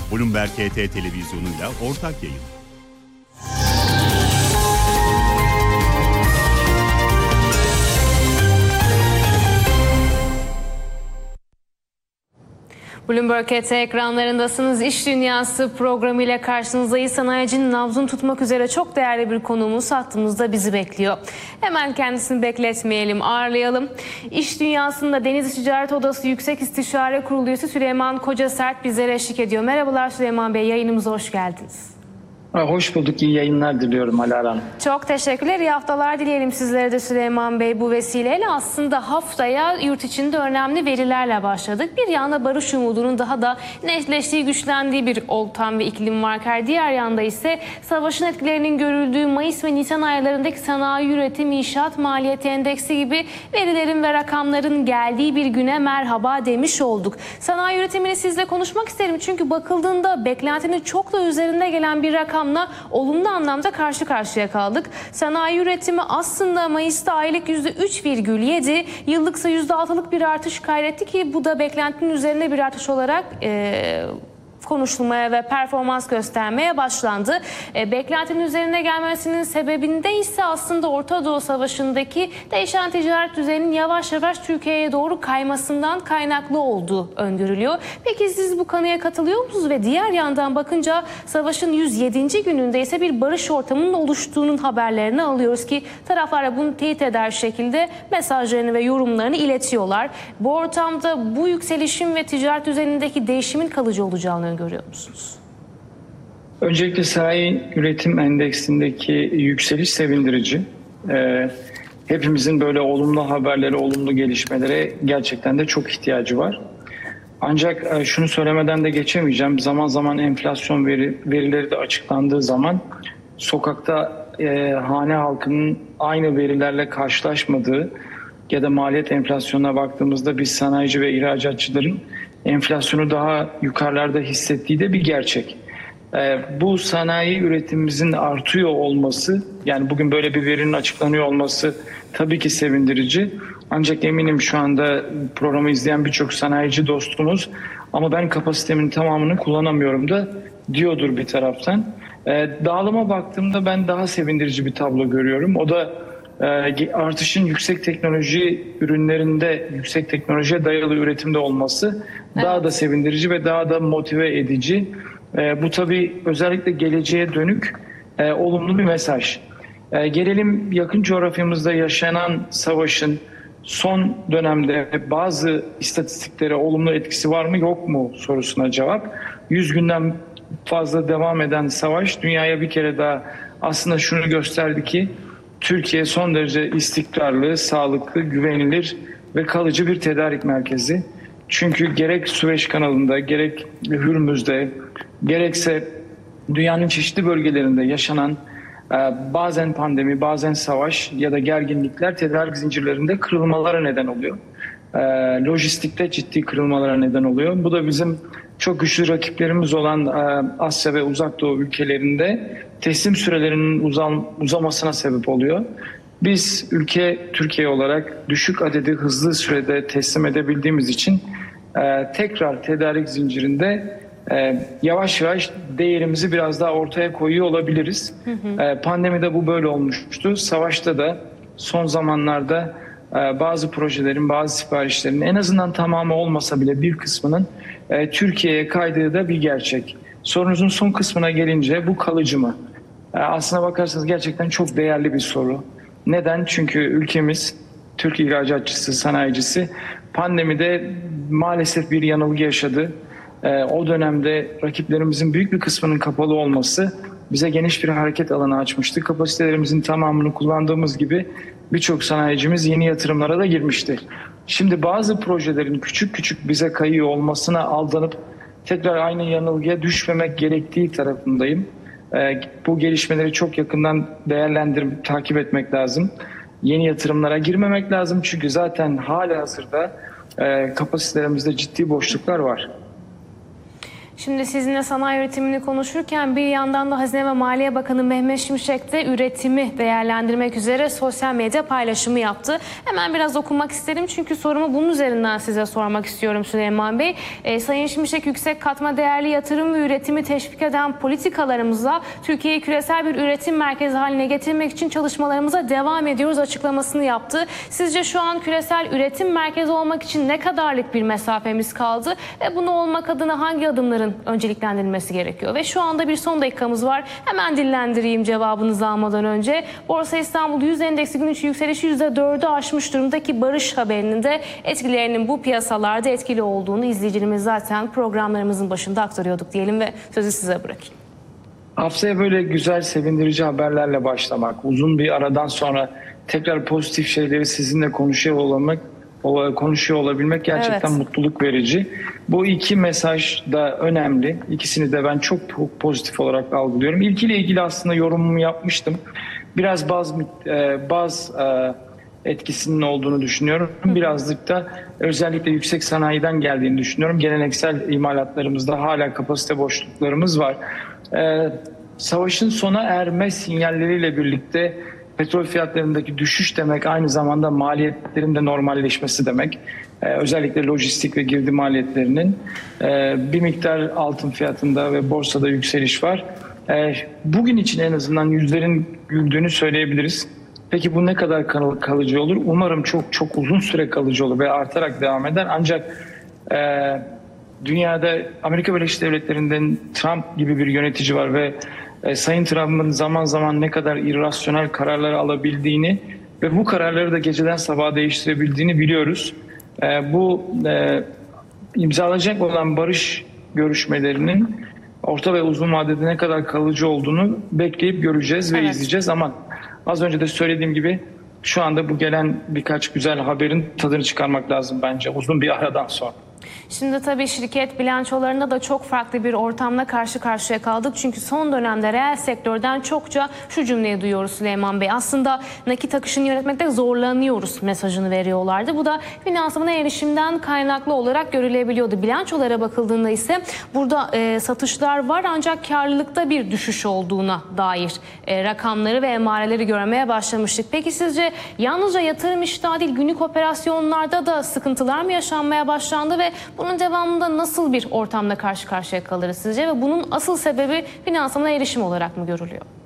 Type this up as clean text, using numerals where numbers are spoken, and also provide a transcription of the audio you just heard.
Bloomberg HT televizyonuyla ortak yayın. Bloomberg HT ekranlarındasınız. İş Dünyası programıyla karşınızdayız. Sanayicinin nabzını tutmak üzere çok değerli bir konuğumuz hattımızda bizi bekliyor. Hemen kendisini bekletmeyelim, ağırlayalım. İş Dünyası'nda Denizli Ticaret Odası Yüksek İstişare Kurulu üyesi Süleyman Kocasert bizlere eşlik ediyor. Merhabalar Süleyman Bey, yayınımıza hoş geldiniz. Hoş bulduk. İyi yayınlar diliyorum Alara Hanım. Çok teşekkürler. İyi haftalar dileyelim sizlere de Süleyman Bey. Bu vesileyle aslında haftaya yurt içinde önemli verilerle başladık. Bir yanda barış umudunun daha da netleştiği, güçlendiği bir ortam ve iklim varken diğer yanda ise savaşın etkilerinin görüldüğü Mayıs ve Nisan aylarındaki sanayi üretim, inşaat maliyeti endeksi gibi verilerin ve rakamların geldiği bir güne merhaba demiş olduk. Sanayi üretimini sizle konuşmak isterim. Çünkü bakıldığında beklentinin çok da üzerinde gelen bir rakam olumlu anlamda karşı karşıya kaldık. Sanayi üretimi aslında Mayıs'ta aylık %3,7, yıllıksa %6'lık bir artış kaydetti ki bu da beklentinin üzerinde bir artış olarak konuşulmaya ve performans göstermeye başlandı. Beklentinin üzerine gelmesinin sebebinde ise aslında Orta Doğu Savaşı'ndaki değişen ticaret düzeninin yavaş yavaş Türkiye'ye doğru kaymasından kaynaklı olduğu öngörülüyor. Peki siz bu kanıya katılıyor musunuz? Ve diğer yandan bakınca savaşın 107. gününde ise bir barış ortamının oluştuğunun haberlerini alıyoruz ki taraflar bunu teyit eder şekilde mesajlarını ve yorumlarını iletiyorlar. Bu ortamda bu yükselişin ve ticaret düzenindeki değişimin kalıcı olacağını görüyor musunuz? Öncelikle sanayi üretim endeksindeki yükseliş sevindirici. Hepimizin böyle olumlu haberlere, olumlu gelişmelere gerçekten de çok ihtiyacı var. Ancak şunu söylemeden de geçemeyeceğim. Zaman zaman enflasyon verileri de açıklandığı zaman sokakta hane halkının aynı verilerle karşılaşmadığı ya da maliyet enflasyonuna baktığımızda biz sanayici ve ihracatçıların enflasyonu daha yukarılarda hissettiği de bir gerçek. Bu sanayi üretimimizin artıyor olması, yani bugün böyle bir verinin açıklanıyor olması tabii ki sevindirici. Ancak eminim şu anda programı izleyen birçok sanayici dostumuz ama ben kapasitemin tamamını kullanamıyorum da diyordur bir taraftan. Dağılıma baktığımda ben daha sevindirici bir tablo görüyorum. O da artışın yüksek teknoloji ürünlerinde, yüksek teknolojiye dayalı üretimde olması daha da sevindirici ve daha da motive edici. Bu tabii özellikle geleceğe dönük olumlu bir mesaj. Gelelim yakın coğrafyamızda yaşanan savaşın son dönemde bazı istatistiklere olumlu etkisi var mı yok mu sorusuna cevap. 100 günden fazla devam eden savaş dünyaya bir kere daha aslında şunu gösterdi ki Türkiye son derece istikrarlı, sağlıklı, güvenilir ve kalıcı bir tedarik merkezi. Çünkü gerek Süveyş kanalında, gerek Hürmüz'de, gerekse dünyanın çeşitli bölgelerinde yaşanan bazen pandemi, bazen savaş ya da gerginlikler tedarik zincirlerinde kırılmalara neden oluyor. Lojistikte ciddi kırılmalara neden oluyor. Bu da bizim çok güçlü rakiplerimiz olan Asya ve Uzak Doğu ülkelerinde teslim sürelerinin uzamasına sebep oluyor. Biz ülke Türkiye olarak düşük adedi hızlı sürede teslim edebildiğimiz için tekrar tedarik zincirinde yavaş yavaş değerimizi biraz daha ortaya koyuyor olabiliriz. Pandemide bu böyle olmuştu. Savaşta da son zamanlarda bazı projelerin, bazı siparişlerin en azından tamamı olmasa bile bir kısmının Türkiye'ye kaydığı da bir gerçek. Sorunuzun son kısmına gelince bu kalıcı mı? Aslına bakarsanız gerçekten çok değerli bir soru. Neden? Çünkü ülkemiz, Türk ihracatçısı, sanayicisi pandemide maalesef bir yanılgı yaşadı. O dönemde rakiplerimizin büyük bir kısmının kapalı olması bize geniş bir hareket alanı açmıştı. Kapasitelerimizin tamamını kullandığımız gibi birçok sanayicimiz yeni yatırımlara da girmişti. Şimdi bazı projelerin küçük küçük bize kayıyor olmasına aldanıp tekrar aynı yanılgıya düşmemek gerektiği tarafındayım. Bu gelişmeleri çok yakından değerlendirip takip etmek lazım. Yeni yatırımlara girmemek lazım çünkü zaten halihazırda kapasitelerimizde ciddi boşluklar var. Şimdi sizinle sanayi üretimini konuşurken bir yandan da Hazine ve Maliye Bakanı Mehmet Şimşek de üretimi değerlendirmek üzere sosyal medya paylaşımı yaptı. Hemen biraz okumak isterim çünkü sorumu bunun üzerinden size sormak istiyorum Süleyman Bey. Sayın Şimşek, yüksek katma değerli yatırım ve üretimi teşvik eden politikalarımızla Türkiye'yi küresel bir üretim merkezi haline getirmek için çalışmalarımıza devam ediyoruz açıklamasını yaptı. Sizce şu an küresel üretim merkezi olmak için ne kadarlık bir mesafemiz kaldı ve bunu olmak adına hangi adımların önceliklendirilmesi gerekiyor? Ve şu anda bir son dakikamız var. Hemen dillendireyim cevabınızı almadan önce. Borsa İstanbul 100 endeksi gün içi yükselişi %4'ü aşmış durumda ki Barış haberinin de etkilerinin bu piyasalarda etkili olduğunu izleyicilerimiz zaten programlarımızın başında aktarıyorduk diyelim ve sözü size bırakayım. Haftaya böyle güzel, sevindirici haberlerle başlamak, uzun bir aradan sonra tekrar pozitif şeyleri sizinle konuşuyor olabilmek gerçekten mutluluk verici. Bu iki mesaj da önemli. İkisini de ben çok pozitif olarak algılıyorum. İlkiyle ilgili aslında yorumumu yapmıştım. Biraz baz etkisinin olduğunu düşünüyorum. Birazcık da özellikle yüksek sanayiden geldiğini düşünüyorum. Geleneksel imalatlarımızda hala kapasite boşluklarımız var. Savaşın sona erme sinyalleriyle birlikte petrol fiyatlarındaki düşüş demek aynı zamanda maliyetlerin de normalleşmesi demek. Özellikle lojistik ve girdi maliyetlerinin bir miktar altın fiyatında ve borsada yükseliş var. Bugün için en azından yüzlerin güldüğünü söyleyebiliriz. Peki bu ne kadar kalıcı olur? Umarım çok çok uzun süre kalıcı olur ve artarak devam eder. Ancak dünyada Amerika Birleşik Devletleri'nden Trump gibi bir yönetici var ve Sayın Trump'ın zaman zaman ne kadar irrasyonel kararlar alabildiğini ve bu kararları da geceden sabaha değiştirebildiğini biliyoruz. Bu imzalanacak olan barış görüşmelerinin orta ve uzun vadede ne kadar kalıcı olduğunu bekleyip göreceğiz ve izleyeceğiz. Ama az önce de söylediğim gibi şu anda bu gelen birkaç güzel haberin tadını çıkarmak lazım bence uzun bir aradan sonra. Şimdi tabii şirket bilançolarında da çok farklı bir ortamla karşı karşıya kaldık. Çünkü son dönemde reel sektörden çokça şu cümleyi duyuyoruz Süleyman Bey. Aslında nakit akışını yönetmekte zorlanıyoruz mesajını veriyorlardı. Bu da finansmana erişimden kaynaklı olarak görülebiliyordu. Bilançolara bakıldığında ise burada satışlar var ancak karlılıkta bir düşüş olduğuna dair rakamları ve emareleri görmeye başlamıştık. Peki sizce yalnızca yatırım iştahı değil günlük operasyonlarda da sıkıntılar mı yaşanmaya başlandı ve bunun devamında nasıl bir ortamda karşı karşıya kalırız sizce ve bunun asıl sebebi finansmana erişim olarak mı görülüyor?